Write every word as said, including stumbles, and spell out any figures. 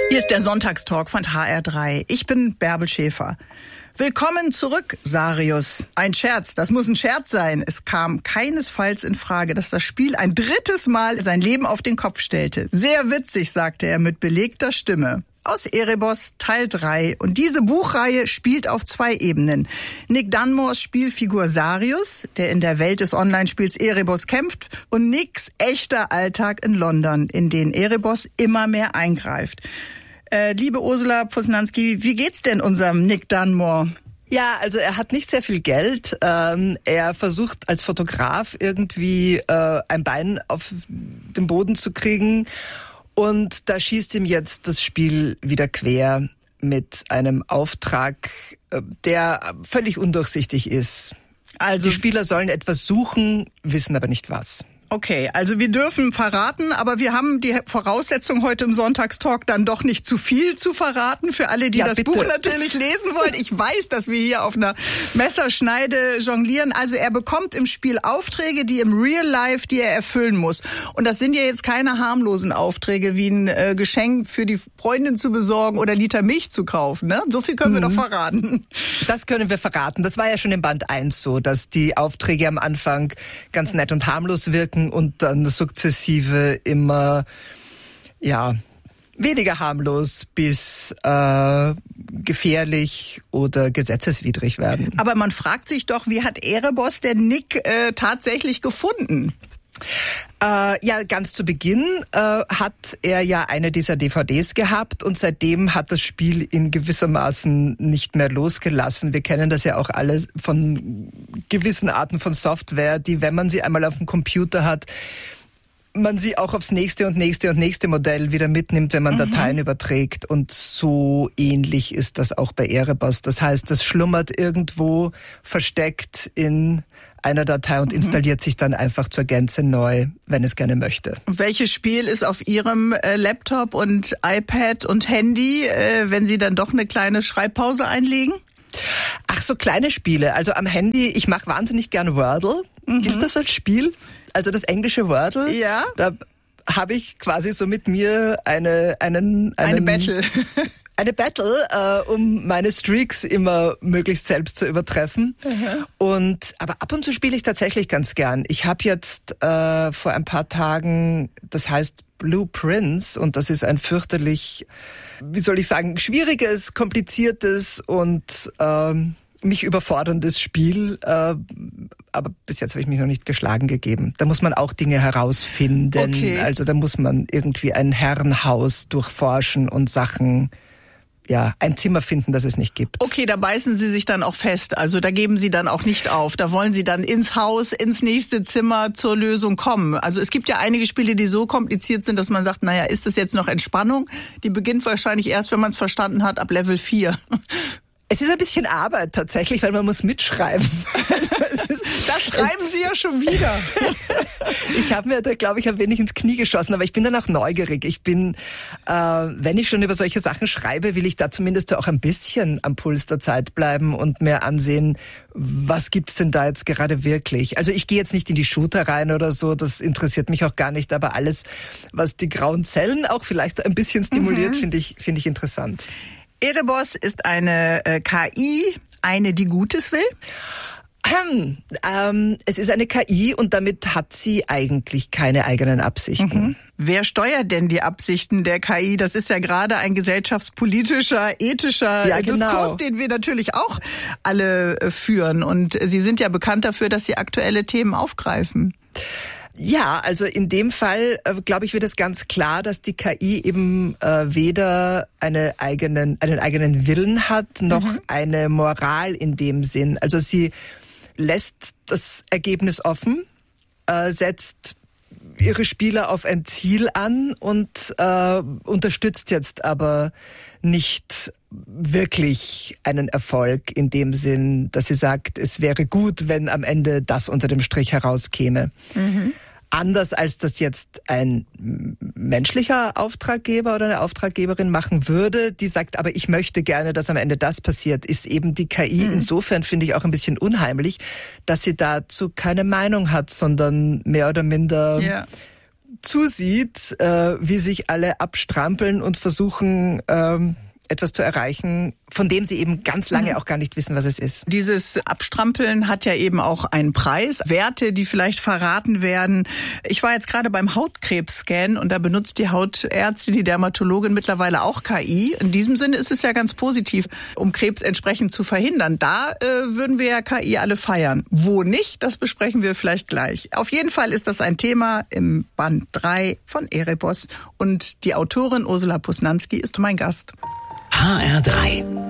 Hier ist der Sonntagstalk von H R drei. Ich bin Bärbel Schäfer. Willkommen zurück, Sarius. Ein Scherz, das muss ein Scherz sein. Es kam keinesfalls in Frage, dass das Spiel ein drittes Mal sein Leben auf den Kopf stellte. Sehr witzig, sagte er mit belegter Stimme. Aus Erebos Teil drei. Und diese Buchreihe spielt auf zwei Ebenen. Nick Dunmores Spielfigur Sarius, der in der Welt des Online-Spiels Erebos kämpft, und Nicks echter Alltag in London, in den Erebos immer mehr eingreift. Äh, liebe Ursula Posnanski, wie geht's denn unserem Nick Dunmore? Ja, also er hat nicht sehr viel Geld. Ähm, er versucht als Fotograf irgendwie äh, ein Bein auf den Boden zu kriegen. Und da schießt ihm jetzt das Spiel wieder quer mit einem Auftrag, äh, der völlig undurchsichtig ist. Also die Spieler sollen etwas suchen, wissen aber nicht was. Okay, also wir dürfen verraten, aber wir haben die Voraussetzung heute im Sonntagstalk dann doch nicht zu viel zu verraten für alle, die ja, das bitte. Buch natürlich lesen wollen. Ich weiß, dass wir hier auf einer Messerschneide jonglieren. Also er bekommt im Spiel Aufträge, die im Real Life, die er erfüllen muss. Und das sind ja jetzt keine harmlosen Aufträge, wie ein äh, Geschenk für die Freundin zu besorgen oder Liter Milch zu kaufen. Ne? So viel können mhm. wir doch verraten. Das können wir verraten. Das war ja schon im Band eins so, dass die Aufträge am Anfang ganz nett und harmlos wirken und dann sukzessive immer, ja, weniger harmlos bis äh, gefährlich oder gesetzeswidrig werden. Aber man fragt sich doch, wie hat Erebos der Nick äh, tatsächlich gefunden? Äh, ja, ganz zu Beginn äh, hat er ja eine dieser D V Ds gehabt und seitdem hat das Spiel ihn gewissermaßen nicht mehr losgelassen. Wir kennen das ja auch alle von gewissen Arten von Software, die, wenn man sie einmal auf dem Computer hat, man sie auch aufs nächste und nächste und nächste Modell wieder mitnimmt, wenn man mhm. Dateien überträgt. Und so ähnlich ist das auch bei Erebos. Das heißt, das schlummert irgendwo versteckt in einer Datei und installiert mhm. sich dann einfach zur Gänze neu, wenn es gerne möchte. Und welches Spiel ist auf Ihrem äh, Laptop und iPad und Handy, äh, wenn Sie dann doch eine kleine Schreibpause einlegen? Ach, so kleine Spiele. Also am Handy, ich mache wahnsinnig gern Wordle. Mhm. Gilt das als Spiel? Also das englische Wordle? Ja. Da habe ich quasi so mit mir eine, einen, einen eine Battle. Eine Battle, äh, um meine Streaks immer möglichst selbst zu übertreffen. Mhm. Und aber ab und zu spiele ich tatsächlich ganz gern. Ich habe jetzt äh, vor ein paar Tagen, das heißt Blue Prince, und das ist ein fürchterlich, wie soll ich sagen, schwieriges, kompliziertes und ähm, mich überforderndes Spiel. Äh, aber bis jetzt habe ich mich noch nicht geschlagen gegeben. Da muss man auch Dinge herausfinden. Okay. Also da muss man irgendwie ein Herrenhaus durchforschen und Sachen, ja, ein Zimmer finden, das es nicht gibt. Okay, da beißen Sie sich dann auch fest. Also da geben Sie dann auch nicht auf. Da wollen Sie dann ins Haus, ins nächste Zimmer zur Lösung kommen. Also es gibt ja einige Spiele, die so kompliziert sind, dass man sagt, naja, ist das jetzt noch Entspannung? Die beginnt wahrscheinlich erst, wenn man es verstanden hat, ab Level vier. Es ist ein bisschen Arbeit tatsächlich, weil man muss mitschreiben. Da schreiben Sie ja schon wieder. Ich habe mir da, glaube ich, ein wenig ins Knie geschossen, aber ich bin dann auch neugierig. Ich bin, äh, wenn ich schon über solche Sachen schreibe, will ich da zumindest auch ein bisschen am Puls der Zeit bleiben und mir ansehen, was gibt's denn da jetzt gerade wirklich? Also ich gehe jetzt nicht in die Shooter rein oder so, das interessiert mich auch gar nicht, aber alles, was die grauen Zellen auch vielleicht ein bisschen stimuliert, mhm. finde ich, finde ich interessant. Erebos ist eine äh, K I, eine, die Gutes will? Ähm, ähm, es ist eine K I und damit hat sie eigentlich keine eigenen Absichten. Mhm. Wer steuert denn die Absichten der K I? Das ist ja gerade ein gesellschaftspolitischer, ethischer ja, genau. Diskurs, den wir natürlich auch alle äh, führen. Und Sie sind ja bekannt dafür, dass Sie aktuelle Themen aufgreifen. Ja, also in dem Fall, äh, glaube ich, wird es ganz klar, dass die K I eben äh, weder eine eigenen, einen eigenen Willen hat, noch mhm. eine Moral in dem Sinn. Also sie lässt das Ergebnis offen, äh, setzt ihre Spieler auf ein Ziel an und äh, unterstützt jetzt aber nicht wirklich einen Erfolg in dem Sinn, dass sie sagt, es wäre gut, wenn am Ende das unter dem Strich herauskäme. Mhm. Anders als das jetzt ein menschlicher Auftraggeber oder eine Auftraggeberin machen würde, die sagt, aber ich möchte gerne, dass am Ende das passiert, ist eben die K I. Mhm. Insofern finde ich auch ein bisschen unheimlich, dass sie dazu keine Meinung hat, sondern mehr oder minder ja. zusieht, äh, wie sich alle abstrampeln und versuchen, ähm, etwas zu erreichen, von dem sie eben ganz lange mhm. auch gar nicht wissen, was es ist. Dieses Abstrampeln hat ja eben auch einen Preis, Werte, die vielleicht verraten werden. Ich war jetzt gerade beim Hautkrebs-Scan und da benutzt die Hautärztin, die Dermatologin mittlerweile auch K I. In diesem Sinne ist es ja ganz positiv, um Krebs entsprechend zu verhindern. Da äh, würden wir ja K I alle feiern. Wo nicht, das besprechen wir vielleicht gleich. Auf jeden Fall ist das ein Thema im Band drei von Erebos und die Autorin Ursula Posnanski ist mein Gast. H R drei